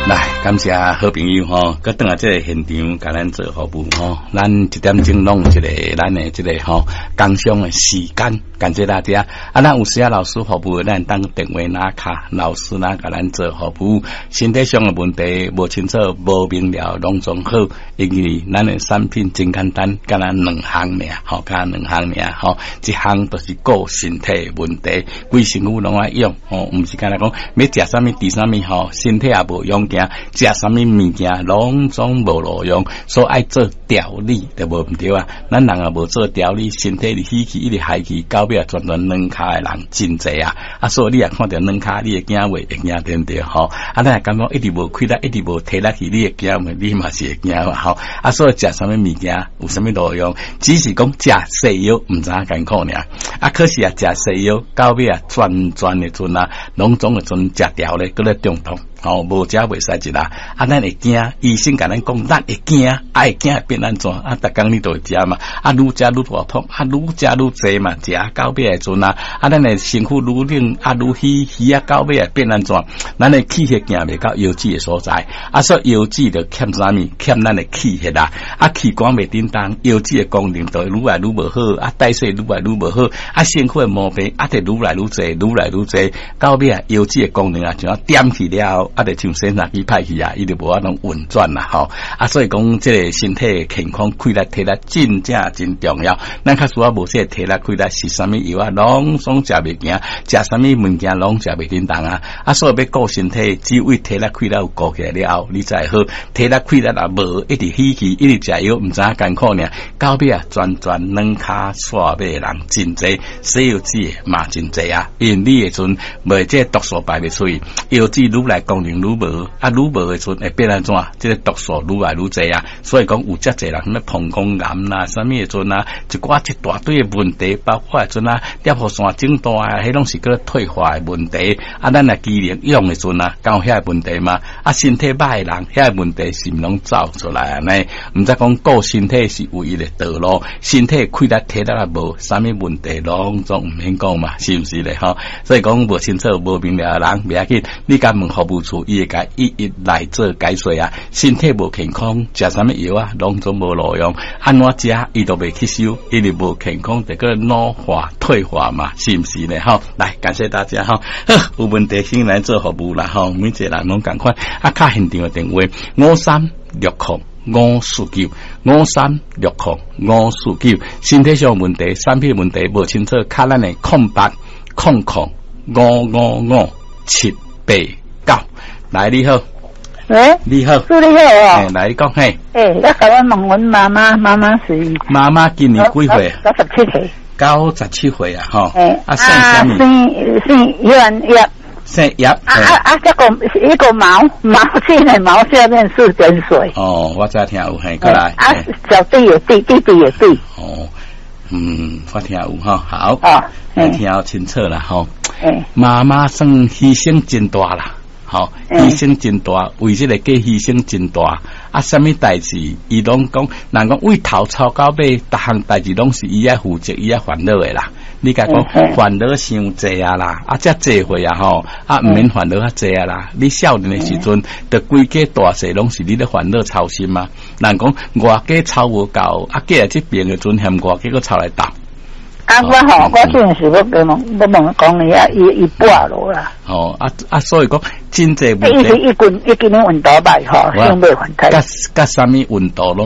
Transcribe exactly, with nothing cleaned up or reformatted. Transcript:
来，感谢好朋友吼，佮等下这个现场，甲咱做服务吼，咱一点钟弄一个咱的这个吼工商的时间，感谢大家。啊，咱有时啊老师服务，咱当电话拿卡，老师拿甲咱做服务。身体上的问题无清楚、无明了，拢总好，因为咱的产品真简单，甲咱两项尔，吼，甲两项尔，吼，一项就是顾身体问题，规身躯拢爱用，吼，毋是干那讲要食啥物、吃啥物，吼，身体也无用。食什么物件拢总无路用，所以爱做调理就无毋对啊。咱人也无做调理，身体里起起一直害起，到尾啊全全软骹的人真济啊。啊，所以你也看到软骹，你会惊袂会惊对不对？吼，啊，咱也感觉一直无开力，一直无提力去，你会惊袂？你嘛是会惊嘛？吼，啊，所以食什么物件有什么路用？只是讲食西药毋知影艰苦尔。啊，可是啊，食西药到尾啊，全全的阵啊，拢总会阵食调咧，搁咧中毒。哦，无食袂使一啦，啊，咱会惊，医生甲咱讲，咱会惊，啊，会惊会变安怎？啊，逐工你都会食嘛，啊，愈食愈大痛，啊，愈食愈济嘛，食到尾的阵啊，啊，咱的身躯愈冷，啊，愈虚虚啊，到尾会变安怎？咱的气血行袂到腰子的所在，啊，所以腰子就欠啥物？欠咱的气血啦，啊，气管袂叮当，腰子的功能就愈来愈无好，啊，代谢愈来愈无好，啊，身躯的毛病啊，就愈来愈济，愈来愈济，到尾啊，腰子的功能啊，就要点起了。啊，就像身体去歹去啊，伊就无法能运转啦吼。啊，所以讲这个身体健康、开力、体力真正真重要。咱较需要无说体力、开力是啥物药啊，拢总食袂行，食啥物物件拢食袂叮当啊。啊，所以要顾身体，只为体力、开力有顾起来了后，你才好。体力、开力也无，一直稀奇，一直食药，毋知影艰苦呢。到尾啊，全全软骹煞尾人真济，西药子嘛真济啊。因你的阵袂这毒素排袂出去，药子愈来功能愈无，啊愈无的阵会变安怎？这个毒素愈来愈济啊。所以讲有遮济人什么膀胱癌啦，什么的阵啊，一寡一大堆的问题，包括的阵啊，尿壶腺肿大啊，迄拢是个退化的问题。啊，咱来机能用的阵啊，敢有遐问题嘛？啊，身体歹的人，遐问题是毋拢走出来啊？呢，毋则讲顾身体是唯一的道路，身体开力体力也无，啥物问题拢总毋免讲嘛，是毋是咧？吼，所以讲无清楚、无明了的人，袂要紧，你甲问服务处，伊会甲一一来做解说啊。身体无健康，食啥物药啊，拢总无路用。安怎食，伊都袂吸收，因为无健康，这个老化、退化嘛，是毋是咧？吼，来感谢大家吼，有问题先来做服务啦吼，每一个人拢共款。啊，卡现场的电话五三六零五四九五三六零五四九，身体上问题、产品问题无清楚，卡咱的空八空空五五五七八九。来，你好。 喂， 你好， 祝你好哦。 欸、来，你讲嘿。 诶、欸，我甲我问阮妈妈，妈妈是妈妈今年几岁？ 九十七岁。 九十七岁啊，吼。 诶、欸， 啊，姓啥物？ 姓姓叶叶。 姓叶。 啊啊啊！这个一个毛毛线的毛下面是点水。 哦，我再听有嘿，过来。 啊，小弟也对，弟弟也对。 哦，嗯，我听有哈，好。 哦， 我听好清楚啦，吼。 诶， 妈妈算牺牲真大啦。好，牺牲真大，为这个计牺牲真大。啊，什么代志，伊拢讲，人讲为头操到尾，逐项代志拢是伊爱负责，伊爱烦恼的啦。你甲讲烦恼伤济啊啦，啊，遮济岁啊吼，啊，毋免烦恼较济啊啦。你少年的时阵，得规家大细拢是你咧烦恼操心嘛。人讲外家操无够，啊，过来这边的阵嫌外家个操来斗。 啊，我吼，我阵时我跟问，我问讲伊啊，伊伊跋落啦。 哦，啊啊，所以讲真济问题。 伊是一棍一斤运动歹吼，伤袂烦恼。 甲甲啥物运动拢？